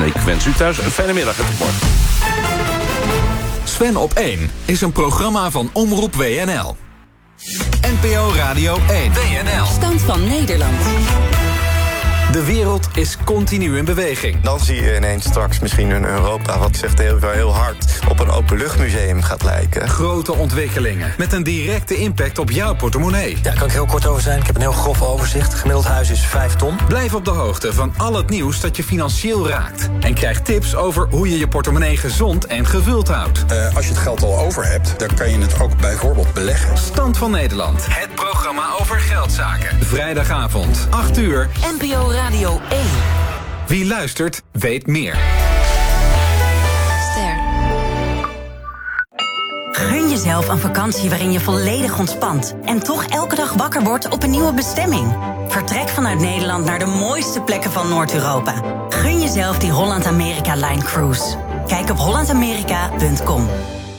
Ik wens u thuis een fijne middag en tot morgen. Sven op 1 is een programma van Omroep WNL. NPO Radio 1. WNL. Stand van Nederland. De wereld is continu in beweging. Dan zie je ineens straks misschien een Europa wat zegt heel hard op een openluchtmuseum gaat lijken. Grote ontwikkelingen met een directe impact op jouw portemonnee. Ja, daar kan ik heel kort over zijn. Ik heb een heel grof overzicht. Gemiddeld huis is 5 ton. Blijf op de hoogte van al het nieuws dat je financieel raakt. En krijg tips over hoe je je portemonnee gezond en gevuld houdt. Als je het geld al over hebt, dan kan je het ook bijvoorbeeld beleggen. Stand van Nederland. Het programma over geldzaken. Vrijdagavond, 8 uur. NPO Radio 1. Wie luistert, weet meer. Ster. Gun jezelf een vakantie waarin je volledig ontspant en toch elke dag wakker wordt op een nieuwe bestemming. Vertrek vanuit Nederland naar de mooiste plekken van Noord-Europa. Gun jezelf die Holland-Amerika Line Cruise. Kijk op hollandamerika.com.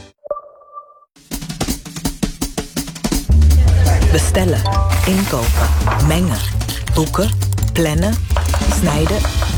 Bestellen, inkopen, mengen, boeken, plannen, snijden.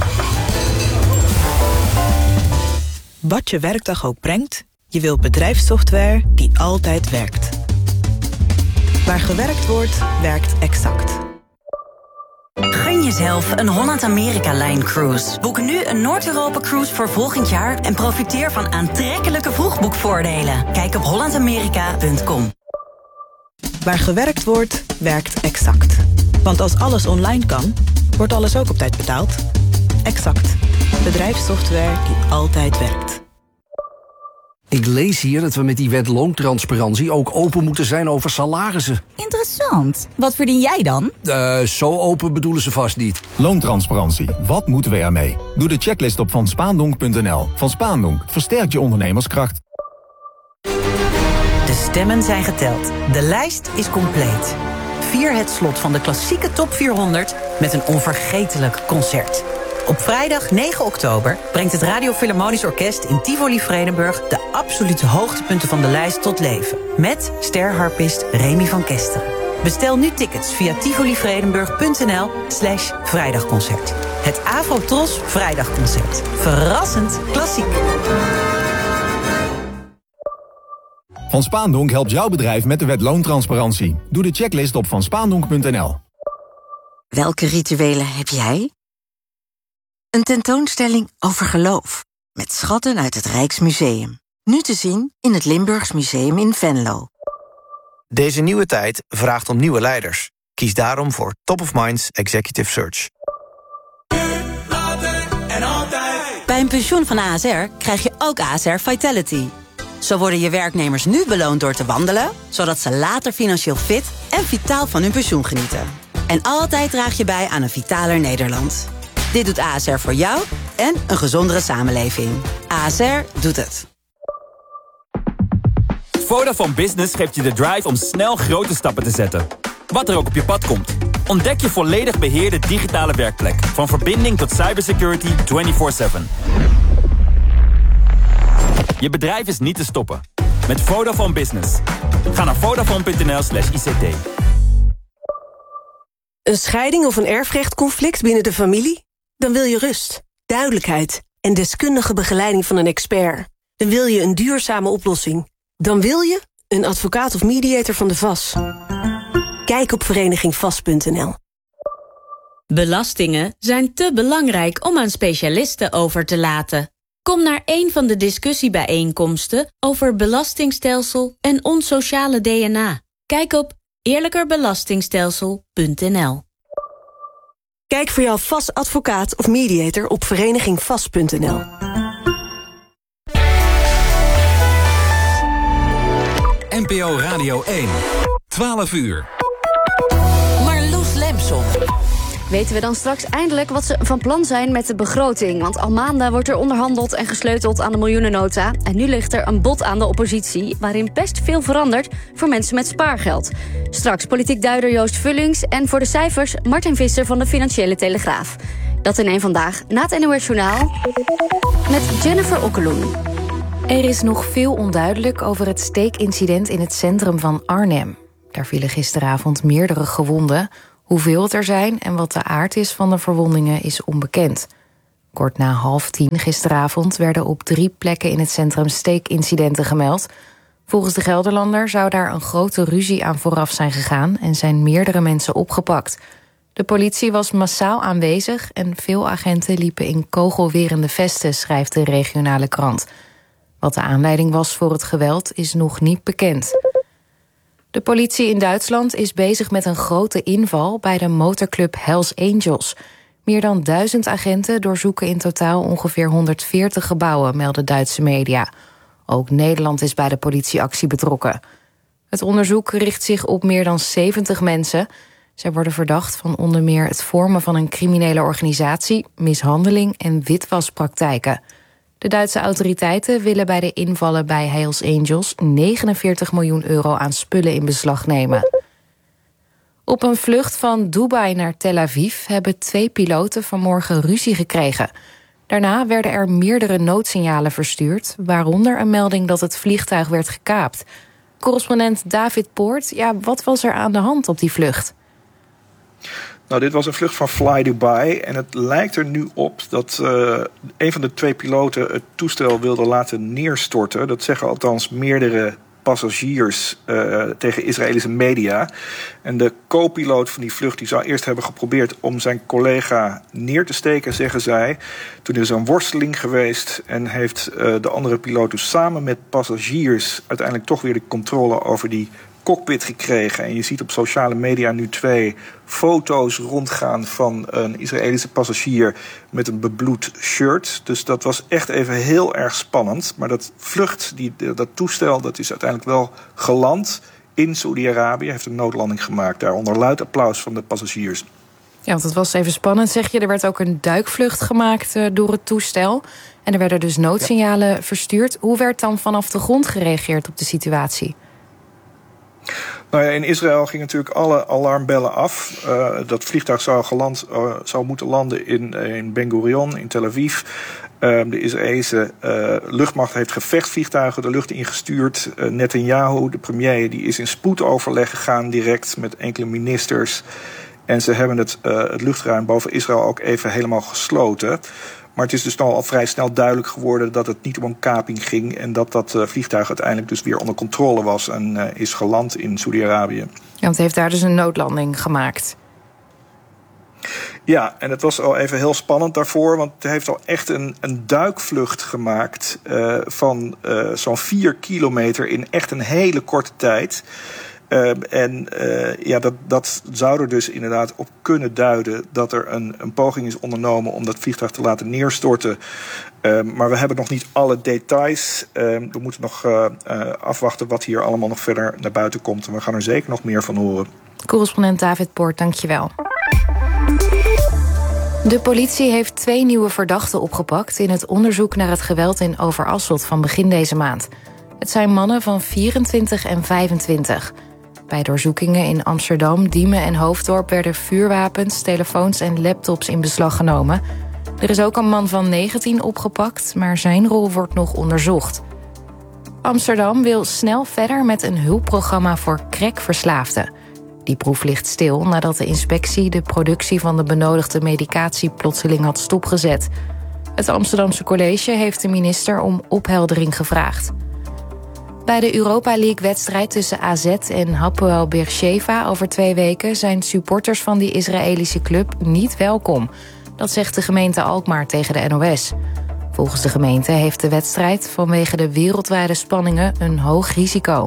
Wat je werkdag ook brengt, je wilt bedrijfssoftware die altijd werkt. Waar gewerkt wordt, werkt Exact. Gun jezelf een Holland-Amerika-Line Cruise. Boek nu een Noord-Europa-cruise voor volgend jaar en profiteer van aantrekkelijke vroegboekvoordelen. Kijk op hollandamerika.com. Waar gewerkt wordt, werkt Exact. Want als alles online kan, wordt alles ook op tijd betaald. Exact. Bedrijfssoftware die altijd werkt. Ik lees hier dat we met die wet loontransparantie ook open moeten zijn over salarissen. Interessant. Wat verdien jij dan? Zo open bedoelen ze vast niet. Loontransparantie. Wat moeten we ermee? Doe de checklist op vanspaandonk.nl. Van Spaandonk versterkt je ondernemerskracht. De stemmen zijn geteld. De lijst is compleet. Vier het slot van de klassieke Top 400 met een onvergetelijk concert. Op vrijdag 9 oktober brengt het Radio Philharmonisch Orkest in Tivoli Vredenburg de absolute hoogtepunten van de lijst tot leven. Met sterharpist Remy van Kesteren. Bestel nu tickets via tivolivredenburg.nl/vrijdagconcert. Het Afro-Tros Vrijdagconcert. Verrassend klassiek. Van Spaandonk helpt jouw bedrijf met de wet loontransparantie. Doe de checklist op vanspaandonk.nl. Welke rituelen heb jij? Een tentoonstelling over geloof. Met schatten uit het Rijksmuseum. Nu te zien in het Limburgs Museum in Venlo. Deze nieuwe tijd vraagt om nieuwe leiders. Kies daarom voor Top of Minds Executive Search. Bij een pensioen van ASR krijg je ook ASR Vitality. Zo worden je werknemers nu beloond door te wandelen, zodat ze later financieel fit en vitaal van hun pensioen genieten. En altijd draag je bij aan een vitaler Nederland. Dit doet ASR voor jou en een gezondere samenleving. ASR doet het. Vodafone Business geeft je de drive om snel grote stappen te zetten. Wat er ook op je pad komt. Ontdek je volledig beheerde digitale werkplek. Van verbinding tot cybersecurity 24/7. Je bedrijf is niet te stoppen. Met Vodafone Business. Ga naar vodafone.nl/ICT. Een scheiding of een erfrechtconflict binnen de familie? Dan wil je rust, duidelijkheid en deskundige begeleiding van een expert. Dan wil je een duurzame oplossing. Dan wil je een advocaat of mediator van de VAS. Kijk op verenigingvas.nl. Belastingen zijn te belangrijk om aan specialisten over te laten. Kom naar een van de discussiebijeenkomsten over belastingstelsel en ons sociale DNA. Kijk op eerlijkerbelastingstelsel.nl. Kijk voor jouw VAS advocaat of mediator op verenigingvas.nl. NPO Radio 1. 12 uur. Marloes Lemson. Weten we dan straks eindelijk wat ze van plan zijn met de begroting? Want al maanden wordt er onderhandeld en gesleuteld aan de miljoenennota. En nu ligt er een bod aan de oppositie waarin best veel verandert voor mensen met spaargeld. Straks politiek duider Joost Vullings en voor de cijfers Martin Visser van de Financiële Telegraaf. Dat in één vandaag na het NOS Journaal met Jennifer Okkeloen. Er is nog veel onduidelijk over het steekincident in het centrum van Arnhem. Daar vielen gisteravond meerdere gewonden. Hoeveel het er zijn en wat de aard is van de verwondingen is onbekend. Kort na 9:30 gisteravond werden op 3 plekken in het centrum steekincidenten gemeld. Volgens de Gelderlander zou daar een grote ruzie aan vooraf zijn gegaan en zijn meerdere mensen opgepakt. De politie was massaal aanwezig en veel agenten liepen in kogelwerende vesten, schrijft de regionale krant. Wat de aanleiding was voor het geweld is nog niet bekend. De politie in Duitsland is bezig met een grote inval bij de motorclub Hells Angels. Meer dan 1000 agenten doorzoeken in totaal ongeveer 140 gebouwen, melden Duitse media. Ook Nederland is bij de politieactie betrokken. Het onderzoek richt zich op meer dan 70 mensen. Zij worden verdacht van onder meer het vormen van een criminele organisatie, mishandeling en witwaspraktijken. De Duitse autoriteiten willen bij de invallen bij Hells Angels 49 miljoen euro aan spullen in beslag nemen. Op een vlucht van Dubai naar Tel Aviv hebben 2 piloten vanmorgen ruzie gekregen. Daarna werden er meerdere noodsignalen verstuurd, waaronder een melding dat het vliegtuig werd gekaapt. Correspondent David Poort, wat was er aan de hand op die vlucht? Nou, dit was een vlucht van Fly Dubai en het lijkt er nu op dat een van de 2 piloten het toestel wilde laten neerstorten. Dat zeggen althans meerdere passagiers tegen Israëlische media. En de co-piloot van die vlucht die zou eerst hebben geprobeerd om zijn collega neer te steken, zeggen zij. Toen is er een worsteling geweest en heeft de andere piloot dus samen met passagiers uiteindelijk toch weer de controle over die cockpit gekregen. En je ziet op sociale media nu 2 foto's rondgaan van een Israëlische passagier met een bebloed shirt. Dus dat was echt even heel erg spannend. Maar dat vlucht, dat toestel, dat is uiteindelijk wel geland in Saoedi-Arabië. Heeft een noodlanding gemaakt. Daar onder luid applaus van de passagiers. Ja, want het was even spannend, zeg je. Er werd ook een duikvlucht gemaakt door het toestel. En er werden dus noodsignalen verstuurd. Hoe werd dan vanaf de grond gereageerd op de situatie? Nou ja, in Israël gingen natuurlijk alle alarmbellen af. Dat vliegtuig zou moeten landen in Ben Gurion, in Tel Aviv. De Israëlische luchtmacht heeft gevechtsvliegtuigen de lucht ingestuurd. Netanyahu, de premier, die is in spoedoverleg gegaan direct met enkele ministers. En ze hebben het luchtruim boven Israël ook even helemaal gesloten. Maar het is dus al vrij snel duidelijk geworden dat het niet om een kaping ging en dat vliegtuig uiteindelijk dus weer onder controle was en is geland in Saoedi-Arabië. Ja, want het heeft daar dus een noodlanding gemaakt. Ja, en het was al even heel spannend daarvoor, want het heeft al echt een duikvlucht gemaakt van zo'n 4 kilometer in echt een hele korte tijd. Dat zou er dus inderdaad op kunnen duiden dat er een poging is ondernomen om dat vliegtuig te laten neerstorten. Maar we hebben nog niet alle details. We moeten nog afwachten wat hier allemaal nog verder naar buiten komt. En we gaan er zeker nog meer van horen. Correspondent David Poort, dankjewel. De politie heeft 2 nieuwe verdachten opgepakt in het onderzoek naar het geweld in Overasselt van begin deze maand. Het zijn mannen van 24 en 25. Bij doorzoekingen in Amsterdam, Diemen en Hoofddorp werden vuurwapens, telefoons en laptops in beslag genomen. Er is ook een man van 19 opgepakt, maar zijn rol wordt nog onderzocht. Amsterdam wil snel verder met een hulpprogramma voor crackverslaafden. Die proef ligt stil nadat de inspectie de productie van de benodigde medicatie plotseling had stopgezet. Het Amsterdamse college heeft de minister om opheldering gevraagd. Bij de Europa League-wedstrijd tussen AZ en Hapoel Beersheva over 2 weken zijn supporters van die Israëlische club niet welkom. Dat zegt de gemeente Alkmaar tegen de NOS. Volgens de gemeente heeft de wedstrijd vanwege de wereldwijde spanningen een hoog risico.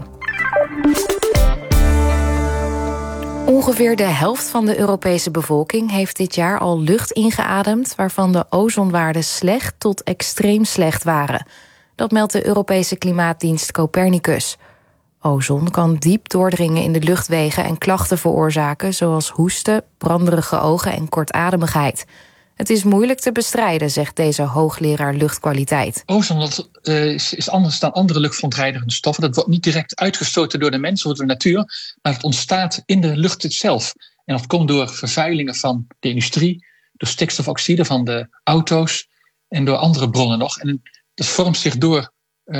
Ongeveer de helft van de Europese bevolking heeft dit jaar al lucht ingeademd waarvan de ozonwaarden slecht tot extreem slecht waren. Dat meldt de Europese klimaatdienst Copernicus. Ozon kan diep doordringen in de luchtwegen en klachten veroorzaken, zoals hoesten, branderige ogen en kortademigheid. Het is moeilijk te bestrijden, zegt deze hoogleraar luchtkwaliteit. Ozon is anders dan andere luchtverontreinigende stoffen. Dat wordt niet direct uitgestoten door de mens of door de natuur, maar het ontstaat in de lucht zelf. En dat komt door vervuilingen van de industrie, door stikstofoxide van de auto's en door andere bronnen nog. En dat vormt zich door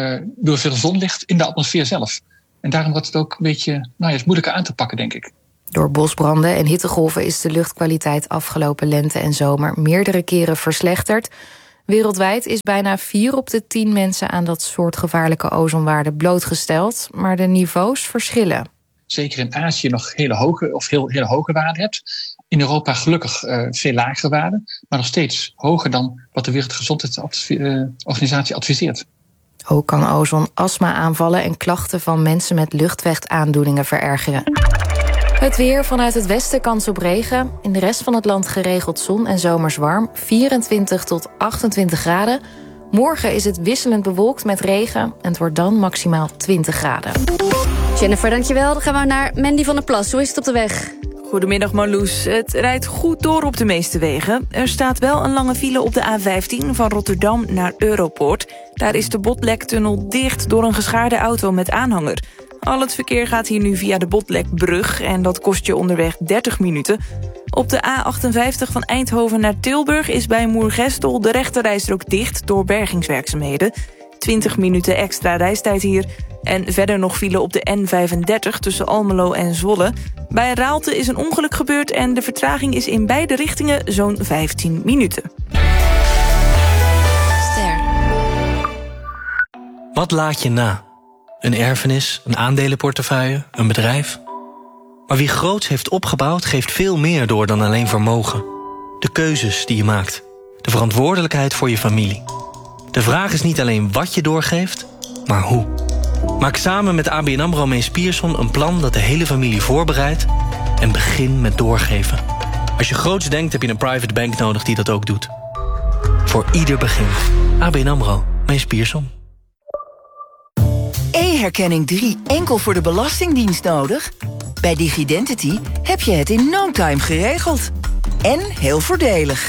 veel zonlicht in de atmosfeer zelf. En daarom wordt het ook een beetje is moeilijker aan te pakken, denk ik. Door bosbranden en hittegolven is de luchtkwaliteit afgelopen lente en zomer meerdere keren verslechterd. Wereldwijd is bijna 4 op de 10 mensen aan dat soort gevaarlijke ozonwaarde blootgesteld, maar de niveaus verschillen. Zeker in Azië nog hele hoge waarden hebt. In Europa gelukkig veel lagere waarden, maar nog steeds hoger dan wat de Wereldgezondheidsorganisatie adviseert. Ook kan ozon astma aanvallen en klachten van mensen met luchtwegaandoeningen verergeren. Het weer: vanuit het westen kans op regen. In de rest van het land geregeld zon en zomers warm. 24 tot 28 graden. Morgen is het wisselend bewolkt met regen en het wordt dan maximaal 20 graden. Jennifer, dankjewel. Dan gaan we naar Mandy van der Plas. Hoe is het op de weg? Goedemiddag Marloes. Het rijdt goed door op de meeste wegen. Er staat wel een lange file op de A15 van Rotterdam naar Europoort. Daar is de Botlektunnel dicht door een geschaarde auto met aanhanger. Al het verkeer gaat hier nu via de Botlekbrug en dat kost je onderweg 30 minuten. Op de A58 van Eindhoven naar Tilburg is bij Moergestel de rechterrijstrook dicht door bergingswerkzaamheden. 20 minuten extra reistijd hier. En verder nog file op de N35 tussen Almelo en Zwolle. Bij Raalte is een ongeluk gebeurd en de vertraging is in beide richtingen zo'n 15 minuten. Ster. Wat laat je na? Een erfenis, een aandelenportefeuille, een bedrijf? Maar wie groots heeft opgebouwd geeft veel meer door dan alleen vermogen. De keuzes die je maakt. De verantwoordelijkheid voor je familie. De vraag is niet alleen wat je doorgeeft, maar hoe. Maak samen met ABN AMRO Mees Pierson een plan dat de hele familie voorbereidt en begin met doorgeven. Als je groots denkt heb je een private bank nodig die dat ook doet. Voor ieder begin. ABN AMRO Mees Pierson. E-herkenning 3 enkel voor de Belastingdienst nodig? Bij Digidentity heb je het in no time geregeld. En heel voordelig.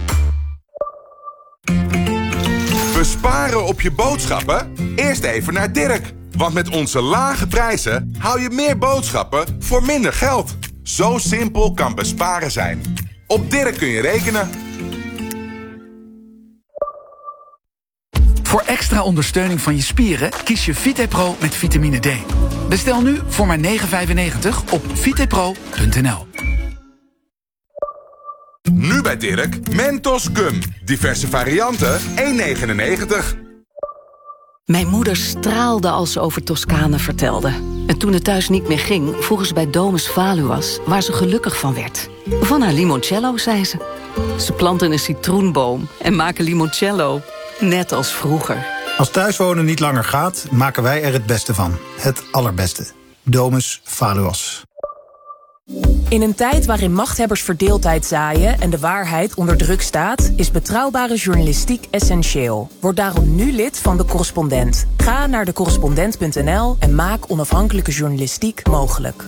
Besparen op je boodschappen? Eerst even naar Dirk. Want met onze lage prijzen hou je meer boodschappen voor minder geld. Zo simpel kan besparen zijn. Op Dirk kun je rekenen. Voor extra ondersteuning van je spieren kies je VitePro met vitamine D. Bestel nu voor maar €9,95 op vitepro.nl. Nu bij Dirk, Mentos Gum. Diverse varianten, €1,99. Mijn moeder straalde als ze over Toscane vertelde. En toen het thuis niet meer ging, vroegen ze bij Domus Valuas waar ze gelukkig van werd. Van haar limoncello, zei ze. Ze planten een citroenboom en maken limoncello, net als vroeger. Als thuiswonen niet langer gaat, maken wij er het beste van. Het allerbeste. Domus Valuas. In een tijd waarin machthebbers verdeeldheid zaaien en de waarheid onder druk staat, is betrouwbare journalistiek essentieel. Word daarom nu lid van De Correspondent. Ga naar decorrespondent.nl en maak onafhankelijke journalistiek mogelijk.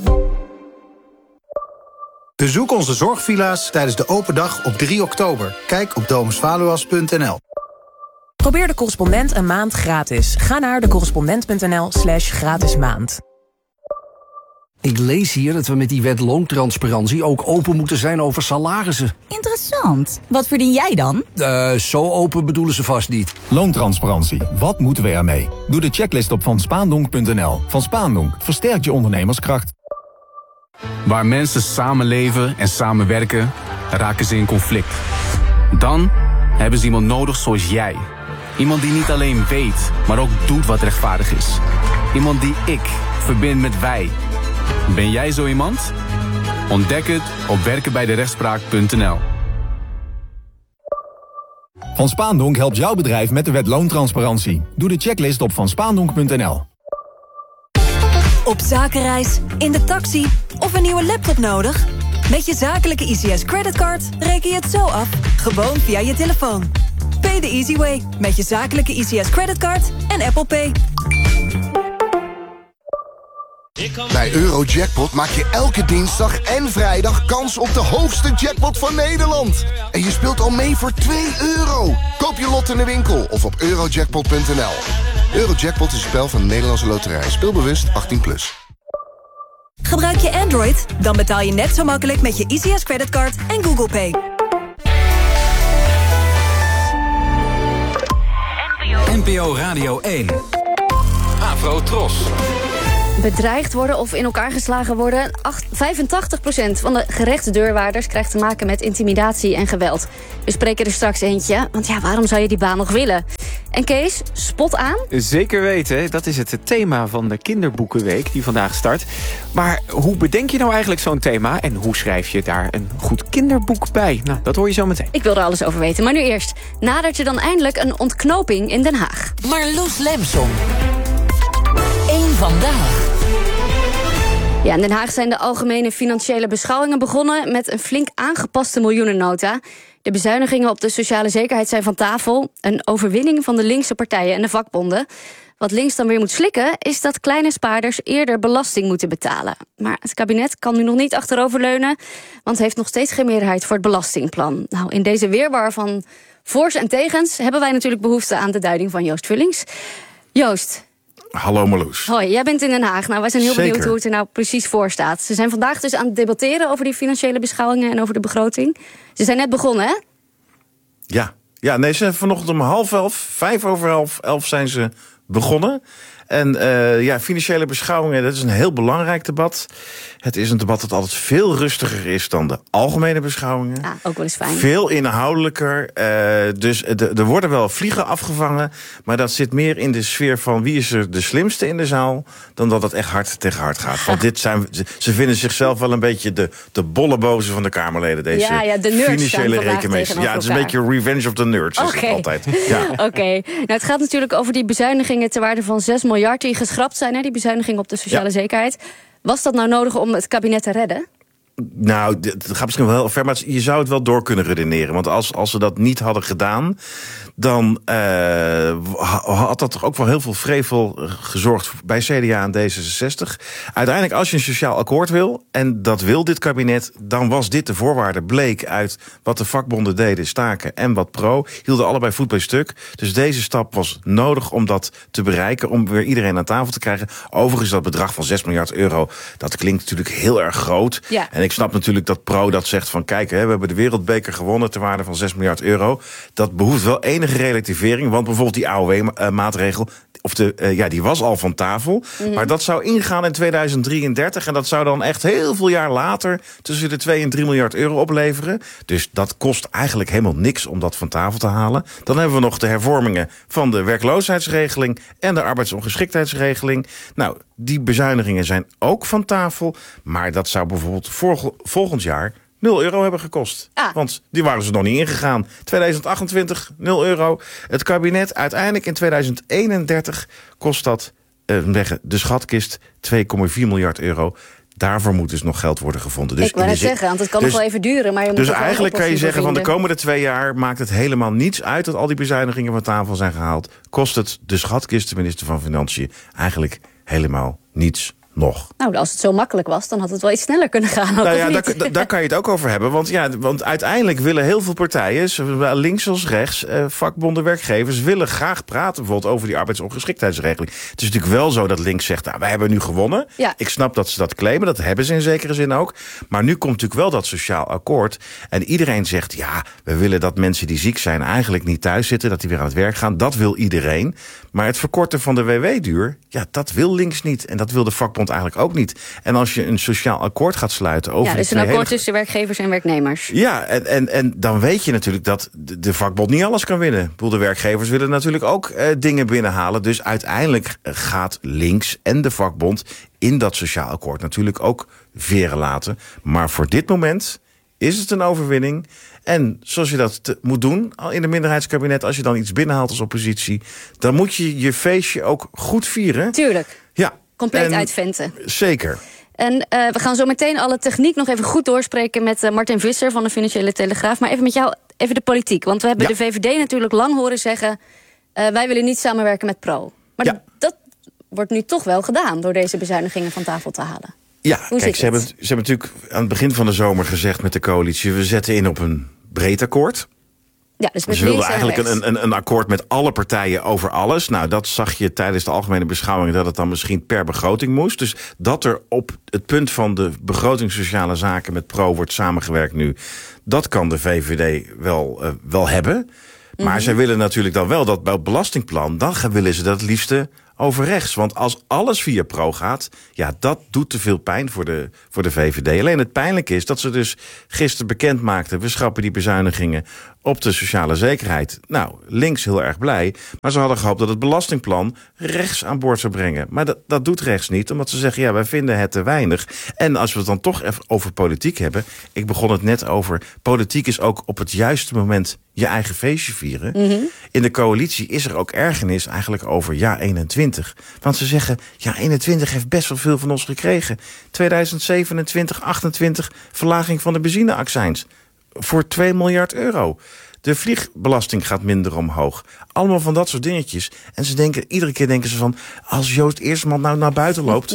Bezoek onze zorgvilla's tijdens de open dag op 3 oktober. Kijk op domusvaluas.nl. Probeer De Correspondent een maand gratis. Ga naar decorrespondent.nl/gratis maand. Ik lees hier dat we met die wet loontransparantie ook open moeten zijn over salarissen. Interessant. Wat verdien jij dan? Zo open bedoelen ze vast niet. Loontransparantie. Wat moeten we ermee? Doe de checklist op vanspaandonk.nl. Van Spaandonk versterkt je ondernemerskracht. Waar mensen samenleven en samenwerken, raken ze in conflict. Dan hebben ze iemand nodig zoals jij. Iemand die niet alleen weet, maar ook doet wat rechtvaardig is. Iemand die ik verbind met wij. Ben jij zo iemand? Ontdek het op werkenbijderechtspraak.nl. Van Spaandonk helpt jouw bedrijf met de wet loontransparantie. Doe de checklist op vanspaandonk.nl. Op zakenreis, in de taxi of een nieuwe laptop nodig? Met je zakelijke ICS creditcard reken je het zo af, gewoon via je telefoon. Pay the easy way met je zakelijke ICS creditcard en Apple Pay. Bij Eurojackpot maak je elke dinsdag en vrijdag kans op de hoogste jackpot van Nederland. En je speelt al mee voor €2. Koop je lot in de winkel of op eurojackpot.nl. Eurojackpot is een spel van de Nederlandse Loterij. Speelbewust 18+. Gebruik je Android? Dan betaal je net zo makkelijk met je ICS creditcard en Google Pay. NPO Radio 1. Afro Tros. bedreigd worden of in elkaar geslagen worden. 85% van de gerechtsdeurwaarders krijgt te maken met intimidatie en geweld. We spreken er straks eentje, want ja, waarom zou je die baan nog willen? En Kees, spot aan? Zeker weten, dat is het thema van de Kinderboekenweek die vandaag start. Maar hoe bedenk je nou eigenlijk zo'n thema en hoe schrijf je daar een goed kinderboek bij? Nou, dat hoor je zo meteen. Ik wil er alles over weten, maar nu eerst. Nadert je dan eindelijk een ontknoping in Den Haag? Marloes Lemson. Eén vandaag. Ja, in Den Haag zijn de algemene financiële beschouwingen begonnen met een flink aangepaste miljoenennota. De bezuinigingen op de sociale zekerheid zijn van tafel. Een overwinning van de linkse partijen en de vakbonden. Wat links dan weer moet slikken, is dat kleine spaarders eerder belasting moeten betalen. Maar het kabinet kan nu nog niet achteroverleunen, want heeft nog steeds geen meerderheid voor het belastingplan. Nou, in deze weerwar van voors en tegens hebben wij natuurlijk behoefte aan de duiding van Joost Vullings. Joost. Hallo Marloes. Hoi, jij bent in Den Haag. Nou, wij zijn heel benieuwd hoe het er nou precies voor staat. Ze zijn vandaag dus aan het debatteren over die financiële beschouwingen en over de begroting. Ze zijn net begonnen, hè? Ja, nee, ze zijn vanochtend om 11:30 zijn ze begonnen. En financiële beschouwingen, dat is een heel belangrijk debat. Het is een debat dat altijd veel rustiger is dan de algemene beschouwingen. Ah, ook wel eens fijn. Veel inhoudelijker. Dus er worden wel vliegen afgevangen. Maar dat zit meer in de sfeer van wie is er de slimste in de zaal, dan dat het echt hard tegen hard gaat. Want ze vinden zizichzelf wel een beetje de bollebozen van de Kamerleden. Deze de nerds financiële rekenmeesters. Ja, het is een beetje revenge of the nerds. Okay. Is het altijd. Ja. Oké. Nou, het gaat natuurlijk over die bezuinigingen ter waarde van 6 miljard die geschrapt zijn, hè, die bezuiniging op de sociale zekerheid. Was dat nou nodig om het kabinet te redden? Nou, het gaat misschien wel heel ver, maar je zou het wel door kunnen redeneren. Want als ze dat niet hadden gedaan, dan had dat toch ook wel heel veel vrevel gezorgd bij CDA en D66. Uiteindelijk, als je een sociaal akkoord wil, en dat wil dit kabinet, dan was dit de voorwaarde. Bleek uit wat de vakbonden deden, staken en wat pro, hielden allebei voet bij stuk. Dus deze stap was nodig om dat te bereiken, om weer iedereen aan tafel te krijgen. Overigens, dat bedrag van 6 miljard euro, dat klinkt natuurlijk heel erg groot. Ja. En ik snap natuurlijk dat pro dat zegt van kijk, we hebben de wereldbeker gewonnen ter waarde van 6 miljard euro. Dat behoeft wel enige relativering, want bijvoorbeeld die AOW-maatregel, die was al van tafel. Mm-hmm. Maar dat zou ingaan in 2033 en dat zou dan echt heel veel jaar later tussen de 2 en 3 miljard euro opleveren. Dus dat kost eigenlijk helemaal niks om dat van tafel te halen. Dan hebben we nog de hervormingen van de werkloosheidsregeling en de arbeidsongeschiktheidsregeling. Nou, die bezuinigingen zijn ook van tafel, maar dat zou bijvoorbeeld volgend jaar 0 euro hebben gekost. Want die waren ze nog niet ingegaan. 2028, 0 euro. Het kabinet uiteindelijk in 2031 kost dat de schatkist 2,4 miljard euro. Daarvoor moet dus nog geld worden gevonden. Dus ik wou net zeggen, want het kan nog wel even duren. Maar je moet dus eigenlijk kan je zeggen, van de komende 2 jaar maakt het helemaal niets uit dat al die bezuinigingen van tafel zijn gehaald. Kost het de schatkist, de minister van Financiën, eigenlijk helemaal niets nog. Nou, als het zo makkelijk was, dan had het wel iets sneller kunnen gaan. Nou ja, daar kan je het ook over hebben. Want uiteindelijk willen heel veel partijen, zowel links als rechts, vakbonden, werkgevers, willen graag praten bijvoorbeeld over die arbeidsongeschiktheidsregeling. Het is natuurlijk wel zo dat links zegt, nou, wij hebben nu gewonnen. Ja. Ik snap dat ze dat claimen, dat hebben ze in zekere zin ook. Maar nu komt natuurlijk wel dat sociaal akkoord. En iedereen zegt, ja, we willen dat mensen die ziek zijn eigenlijk niet thuis zitten, dat die weer aan het werk gaan. Dat wil iedereen. Maar het verkorten van de WW-duur, ja, dat wil links niet. En dat wil de vakbond eigenlijk ook niet. En als je een sociaal akkoord gaat sluiten over... Ja, dus een akkoord tussen werkgevers en werknemers. Ja, en dan weet je natuurlijk dat de vakbond niet alles kan winnen. De werkgevers willen natuurlijk ook dingen binnenhalen. Dus uiteindelijk gaat links en de vakbond in dat sociaal akkoord natuurlijk ook veren laten. Maar voor dit moment is het een overwinning. En zoals je dat moet doen in een minderheidskabinet, als je dan iets binnenhaalt als oppositie, dan moet je je feestje ook goed vieren. Tuurlijk. Ja. Compleet uitventen. Zeker. En we gaan zo meteen alle techniek nog even goed doorspreken met Martin Visser van de Financiële Telegraaf. Maar even met jou, even de politiek. Want we hebben de VVD natuurlijk lang horen zeggen, wij willen niet samenwerken met pro. Maar dat wordt nu toch wel gedaan door deze bezuinigingen van tafel te halen. Ja, kijk, ze hebben natuurlijk aan het begin van de zomer gezegd met de coalitie, we zetten in op een breed akkoord. Ja, dus ze wilden eigenlijk een akkoord met alle partijen over alles. Nou, dat zag je tijdens de algemene beschouwing, dat het dan misschien per begroting moest. Dus dat er op het punt van de begroting sociale zaken met pro wordt samengewerkt nu, dat kan de VVD wel hebben. Maar zij willen natuurlijk dan wel dat belastingplan, dan willen ze dat het liefste over rechts. Want als alles via Pro gaat, ja, dat doet te veel pijn voor de VVD. Alleen het pijnlijke is dat ze dus gisteren bekend maakten, we schrappen die bezuinigingen op de sociale zekerheid. Nou, links heel erg blij, maar ze hadden gehoopt dat het belastingplan rechts aan boord zou brengen. Maar dat doet rechts niet, omdat ze zeggen, ja, wij vinden het te weinig. En als we het dan toch even over politiek hebben, ik begon het net over, politiek is ook op het juiste moment je eigen feestje vieren. Mm-hmm. In de coalitie is er ook ergernis eigenlijk over jaar 21. Want ze zeggen, ja, 21 heeft best wel veel van ons gekregen. 2027, 28, verlaging van de benzineaccijns. Voor 2 miljard euro. De vliegbelasting gaat minder omhoog. Allemaal van dat soort dingetjes. En iedere keer denken ze van, als Joost Eersman nou naar buiten loopt,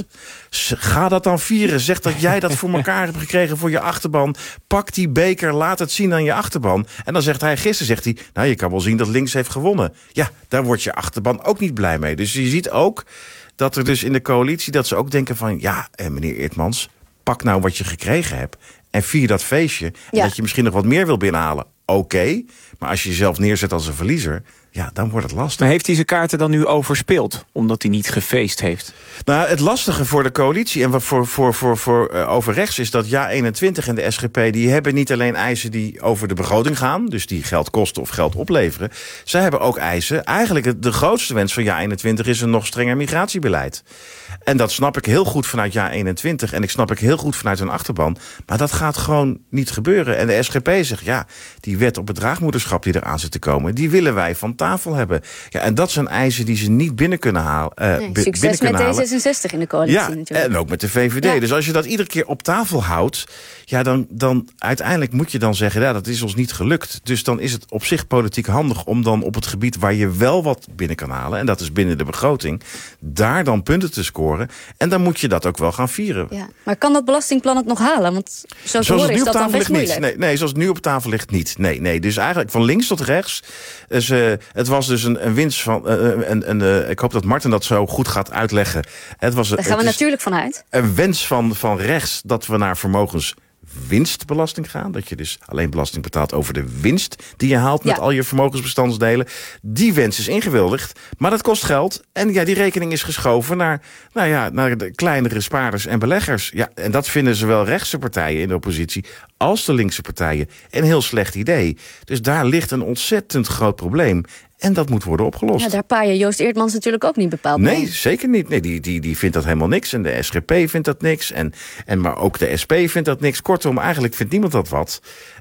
ga dat dan vieren. Zeg dat jij dat voor elkaar hebt gekregen voor je achterban. Pak die beker, laat het zien aan je achterban. En dan zegt hij, nou, je kan wel zien dat links heeft gewonnen. Ja, daar wordt je achterban ook niet blij mee. Dus je ziet ook dat er dus in de coalitie, dat ze ook denken van, ja, meneer Eertmans, pak nou wat je gekregen hebt en vier dat feestje. En dat je misschien nog wat meer wil binnenhalen. Oké, maar als je jezelf neerzet als een verliezer, ja, dan wordt het lastig. Maar heeft hij zijn kaarten dan nu overspeeld, omdat hij niet gefeest heeft? Nou, het lastige voor de coalitie en voor over rechts is dat JA21 en de SGP, die hebben niet alleen eisen die over de begroting gaan, dus die geld kosten of geld opleveren. Zij hebben ook eisen. Eigenlijk de grootste wens van JA21 is een nog strenger migratiebeleid. En dat snap ik heel goed vanuit JA21 en ik snap ik heel goed vanuit hun achterban. Maar dat gaat gewoon niet gebeuren. En de SGP zegt, ja, die wet op het draagmoederschap die eraan zit te komen, die willen wij van tafel hebben. Ja, en dat zijn eisen die ze niet binnen kunnen halen. Succes met D66 in de coalitie natuurlijk. En ook met de VVD. Ja. Dus als je dat iedere keer op tafel houdt, ja, dan uiteindelijk moet je dan zeggen, ja, dat is ons niet gelukt. Dus dan is het op zich politiek handig om dan op het gebied waar je wel wat binnen kan halen, en dat is binnen de begroting, daar dan punten te scoren. En dan moet je dat ook wel gaan vieren. Ja. Maar kan dat belastingplan het nog halen? Want zoals het nu is dat dan best moeilijk. Nee, zoals het nu op tafel ligt niet. Nee. Dus eigenlijk van links tot rechts. Dus, het was dus een winst van, ik hoop dat Marten dat zo goed gaat uitleggen. Daar gaan we natuurlijk vanuit. Een wens van rechts dat we naar vermogenswinstbelasting gaan. Dat je dus alleen belasting betaalt over de winst die je haalt met al je vermogensbestandsdelen. Die wens is ingewilligd, maar dat kost geld. En ja, die rekening is geschoven naar de kleinere spaarders en beleggers. Ja, en dat vinden zowel rechtse partijen in de oppositie als de linkse partijen een heel slecht idee. Dus daar ligt een ontzettend groot probleem. En dat moet worden opgelost. Ja, daar paaien Joost Eertmans natuurlijk ook niet bepaald mee. Nee, zeker niet. Nee, die vindt dat helemaal niks. En de SGP vindt dat niks. Maar ook de SP vindt dat niks. Kortom, eigenlijk vindt niemand dat wat.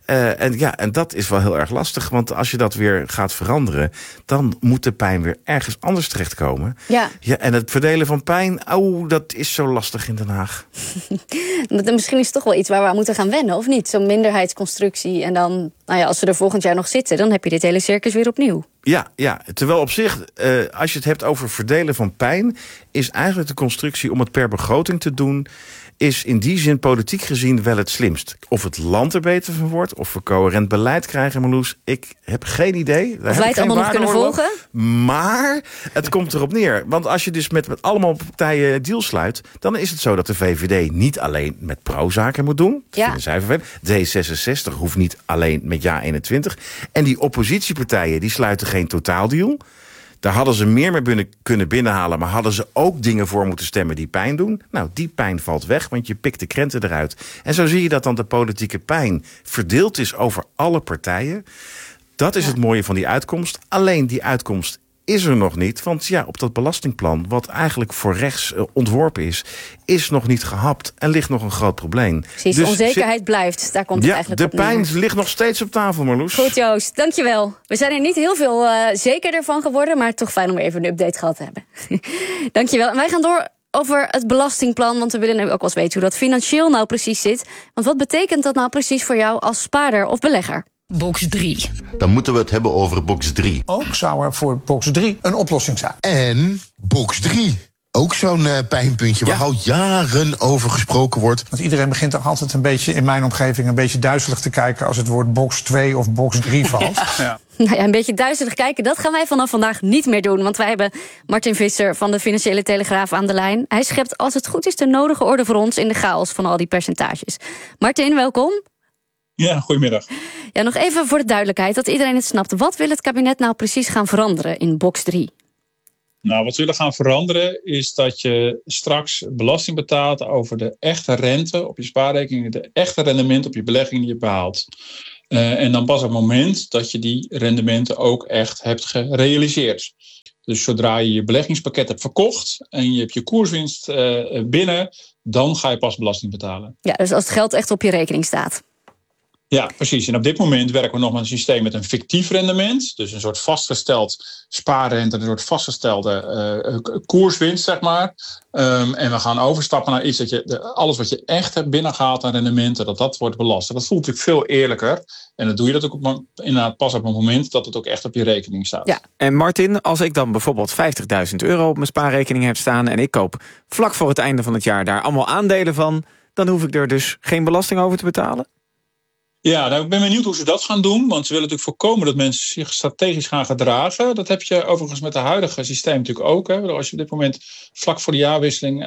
En dat is wel heel erg lastig. Want als je dat weer gaat veranderen, dan moet de pijn weer ergens anders terechtkomen. Ja, en het verdelen van pijn, dat is zo lastig in Den Haag. Misschien is het toch wel iets waar we aan moeten gaan wennen, of niet? Zo'n minderheidsconstructie. En dan, als we er volgend jaar nog zitten, dan heb je dit hele circus weer opnieuw. Ja, terwijl op zich, als je het hebt over verdelen van pijn, is eigenlijk de constructie om het per begroting te doen, is in die zin politiek gezien wel het slimst. Of het land er beter van wordt, of we coherent beleid krijgen, Marloes, ik heb geen idee. Of wij het allemaal nog kunnen volgen? Maar het komt erop neer. Want als je dus met allemaal partijen deal sluit, dan is het zo dat de VVD niet alleen met pro-zaken moet doen. Dat vinden zij D66 hoeft niet alleen met JA21. En die oppositiepartijen, die sluiten geen totaaldeal. Daar hadden ze meer mee kunnen binnenhalen, maar hadden ze ook dingen voor moeten stemmen die pijn doen. Nou, die pijn valt weg, want je pikt de krenten eruit. En zo zie je dat dan de politieke pijn verdeeld is over alle partijen. Dat is het mooie van die uitkomst. Alleen die uitkomst is er nog niet. Want op dat belastingplan, wat eigenlijk voor rechts ontworpen is nog niet gehapt. En ligt nog een groot probleem. Precies, dus onzekerheid blijft. Daar komt het eigenlijk op neer. De pijn ligt nog steeds op tafel, Marloes. Goed, Joost. Dankjewel. We zijn er niet heel veel zekerder van geworden, maar toch fijn om even een update gehad te hebben. Dankjewel. En wij gaan door over het belastingplan, want we willen nu ook wel eens weten hoe dat financieel nou precies zit. Want wat betekent dat nou precies voor jou als spaarder of belegger? Box 3. Dan moeten we het hebben over box 3. Ook zou er voor box 3 een oplossing zijn. En box 3. Ook zo'n pijnpuntje waar al jaren over gesproken wordt. Want iedereen begint toch altijd een beetje, in mijn omgeving, een beetje duizelig te kijken als het woord box 2 of box 3 valt. Ja. Nou ja, een beetje duizelig kijken, dat gaan wij vanaf vandaag niet meer doen. Want wij hebben Martin Visser van de Financiële Telegraaf aan de lijn. Hij schept, als het goed is, de nodige orde voor ons in de chaos van al die percentages. Martin, welkom. Ja, goedemiddag. Ja, nog even voor de duidelijkheid, dat iedereen het snapt. Wat wil het kabinet nou precies gaan veranderen in box 3? Nou, wat we willen gaan veranderen is dat je straks belasting betaalt over de echte rente op je spaarrekening, de echte rendement op je belegging die je behaalt. En dan pas op het moment dat je die rendementen ook echt hebt gerealiseerd. Dus zodra je je beleggingspakket hebt verkocht en je hebt je koerswinst binnen, dan ga je pas belasting betalen. Ja, dus als het geld echt op je rekening staat. Ja, precies. En op dit moment werken we nog met een systeem met een fictief rendement. Dus een soort vastgesteld spaarrente, een soort vastgestelde koerswinst, zeg maar. En we gaan overstappen naar iets dat alles wat je echt hebt binnengehaald aan rendementen, dat wordt belast. Dat voelt natuurlijk veel eerlijker. En dat doe je dat ook inderdaad pas op het moment dat het ook echt op je rekening staat. Ja. En Martin, als ik dan bijvoorbeeld €50.000 op mijn spaarrekening heb staan en ik koop vlak voor het einde van het jaar daar allemaal aandelen van, dan hoef ik er dus geen belasting over te betalen? Ja, nou, ik ben benieuwd hoe ze dat gaan doen. Want ze willen natuurlijk voorkomen dat mensen zich strategisch gaan gedragen. Dat heb je overigens met het huidige systeem natuurlijk ook. Hè. Als je op dit moment vlak voor de jaarwisseling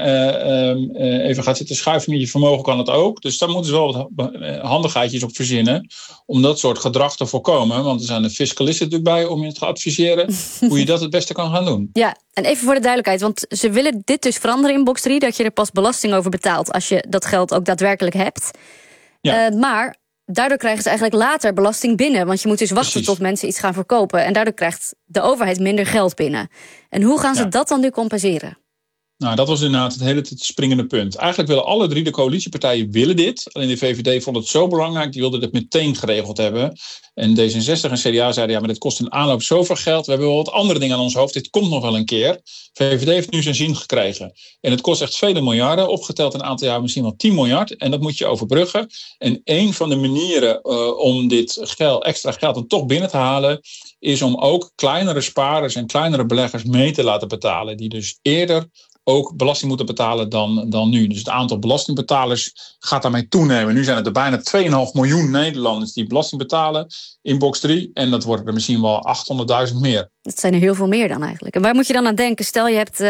even gaat zitten schuiven met je vermogen, kan het ook. Dus daar moeten ze wel wat handigheidjes op verzinnen om dat soort gedrag te voorkomen. Want er zijn de fiscalisten natuurlijk bij om je te adviseren hoe je dat het beste kan gaan doen. Ja, en even voor de duidelijkheid. Want ze willen dit dus veranderen in box 3. Dat je er pas belasting over betaalt als je dat geld ook daadwerkelijk hebt. Ja. Maar daardoor krijgen ze eigenlijk later belasting binnen. Want je moet dus wachten tot mensen iets gaan verkopen. En daardoor krijgt de overheid minder geld binnen. En hoe gaan ze dat dan nu compenseren? Nou, dat was inderdaad het springende punt. Eigenlijk willen alle 3 de coalitiepartijen dit. Alleen de VVD vond het zo belangrijk, die wilde het meteen geregeld hebben. En D66 en CDA zeiden, ja, maar dit kost in aanloop zoveel geld. We hebben wel wat andere dingen aan ons hoofd. Dit komt nog wel een keer. VVD heeft nu zijn zin gekregen. En het kost echt vele miljarden. Opgeteld in een aantal jaar misschien wel 10 miljard. En dat moet je overbruggen. En een van de manieren om dit extra geld dan toch binnen te halen, is om ook kleinere spaarders en kleinere beleggers mee te laten betalen. Die dus eerder ook belasting moeten betalen dan nu. Dus het aantal belastingbetalers gaat daarmee toenemen. Nu zijn het er bijna 2,5 miljoen Nederlanders die belasting betalen in box 3. En dat worden er misschien wel 800.000 meer. Dat zijn er heel veel meer dan eigenlijk. En waar moet je dan aan denken? Stel je hebt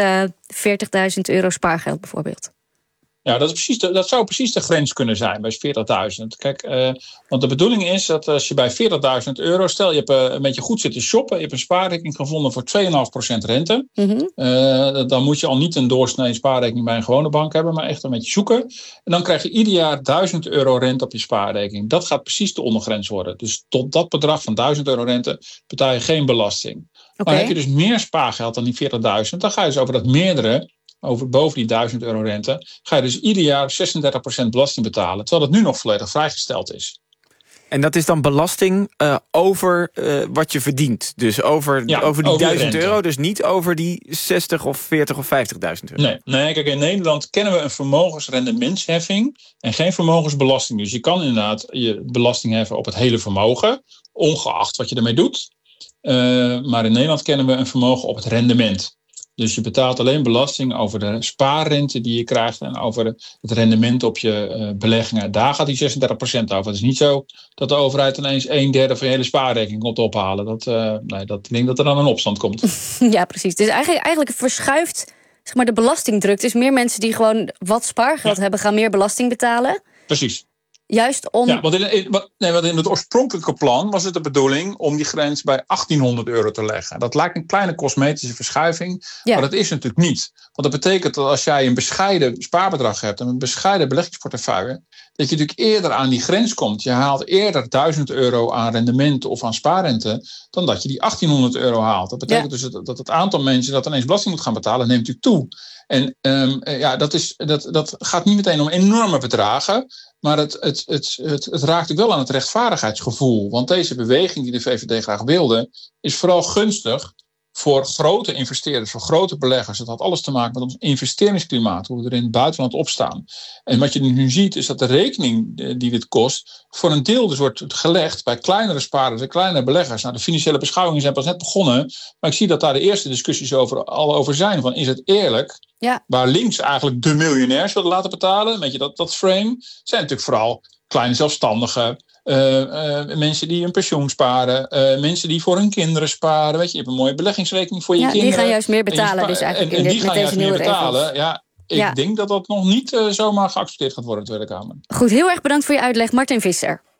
€40.000 spaargeld bijvoorbeeld. Ja, dat zou precies de grens kunnen zijn bij 40.000. Kijk, want de bedoeling is dat als je bij €40.000, stel je hebt een beetje goed zitten shoppen, je hebt een spaarrekening gevonden voor 2,5% rente. Mm-hmm. Dan moet je al niet een doorsnee spaarrekening bij een gewone bank hebben, maar echt een beetje zoeken. En dan krijg je ieder jaar €1.000 rente op je spaarrekening. Dat gaat precies de ondergrens worden. Dus tot dat bedrag van €1.000 rente betaal je geen belasting. Maar heb je dus meer spaargeld dan die 40.000, dan ga je dus over dat meerdere, boven die €1.000 rente, ga je dus ieder jaar 36% belasting betalen, terwijl het nu nog volledig vrijgesteld is. En dat is dan belasting over wat je verdient. Dus over die €1.000, dus niet over die 60 of 40 of €50.000. Nee, kijk, in Nederland kennen we een vermogensrendementsheffing en geen vermogensbelasting. Dus je kan inderdaad je belasting heffen op het hele vermogen, ongeacht wat je ermee doet. Maar in Nederland kennen we een vermogen op het rendement. Dus je betaalt alleen belasting over de spaarrente die je krijgt en over het rendement op je beleggingen. Daar gaat die 36% over. Het is niet zo dat de overheid ineens 1/3 van je hele spaarrekening komt ophalen. Dat denk dat er dan een opstand komt. Ja, precies. Dus eigenlijk verschuift de belastingdruk. Dus meer mensen die gewoon wat spaargeld hebben, gaan meer belasting betalen. Precies. Juist om... Ja, want in het oorspronkelijke plan was het de bedoeling om die grens bij €1.800 te leggen. Dat lijkt een kleine cosmetische verschuiving, maar dat is natuurlijk niet. Want dat betekent dat als jij een bescheiden spaarbedrag hebt en een bescheiden beleggingsportefeuille, dat je natuurlijk eerder aan die grens komt. Je haalt eerder €1.000 aan rendement of aan spaarrente dan dat je die €1.800 haalt. Dat betekent dus dat het aantal mensen dat ineens belasting moet gaan betalen, neemt natuurlijk toe. En dat gaat niet meteen om enorme bedragen, maar het raakt natuurlijk wel aan het rechtvaardigheidsgevoel. Want deze beweging die de VVD graag wilde, is vooral gunstig voor grote investeerders, voor grote beleggers. Het had alles te maken met ons investeringsklimaat, hoe we er in het buitenland opstaan. En wat je nu ziet is dat de rekening die dit kost voor een deel dus wordt gelegd bij kleinere spaarders en kleinere beleggers. Nou, de financiële beschouwingen zijn pas net begonnen, maar ik zie dat daar de eerste discussies al over zijn. Van, is het eerlijk? Ja. Waar links eigenlijk de miljonairs willen laten betalen, weet je, dat frame, zijn natuurlijk vooral kleine zelfstandigen. Mensen die een pensioen sparen, mensen die voor hun kinderen sparen. Weet je hebt een mooie beleggingsrekening voor je kinderen. Die gaan juist meer betalen. En die gaan juist meer betalen. Ja, ik denk dat dat nog niet zomaar geaccepteerd gaat worden in de Tweede Kamer. Goed, heel erg bedankt voor je uitleg, Martin Visser.